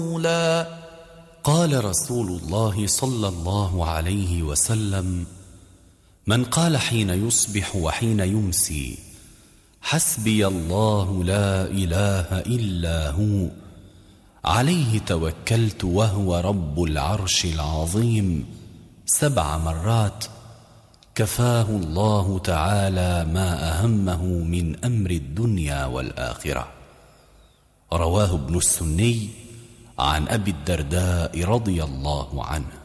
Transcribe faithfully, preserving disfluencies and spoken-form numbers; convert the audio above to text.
قال رسول الله صلى الله عليه وسلم: من قال حين يصبح وحين يمسي: حسبي الله لا إله إلا هو، عليه توكلت وهو رب العرش العظيم، سبع مرات، كفاه الله تعالى ما أهمه من أمر الدنيا والآخرة. رواه ابن السني عن أبي الدرداء رضي الله عنه.